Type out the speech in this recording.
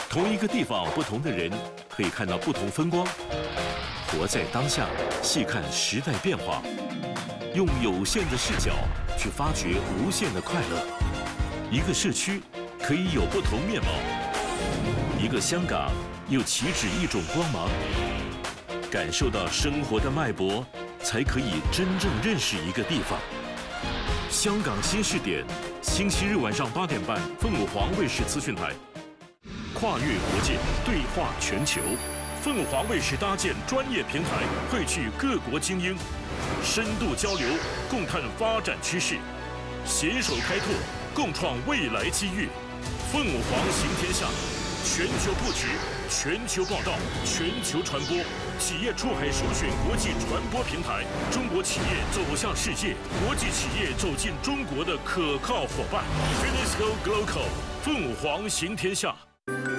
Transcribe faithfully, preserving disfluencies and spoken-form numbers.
同一个地方，不同的人可以看到不同风光。活在当下，细看时代变化，用有限的视角去发掘无限的快乐。一个社区可以有不同面貌，一个香港又岂止一种光芒？感受到生活的脉搏，才可以真正认识一个地方。香港新视点，星期日晚上八点半，凤凰卫视资讯台。跨越国界，对话全球。凤凰卫视搭建专业平台，汇聚各国精英，深度交流，共探发展趋势，携手开拓，共创未来机遇。凤凰行天下，全球布局，全球报道，全球传播，企业出海首选国际传播平台，中国企业走向世界，国际企业走进中国的可靠伙伴。Finisco Global， 凤凰行天下。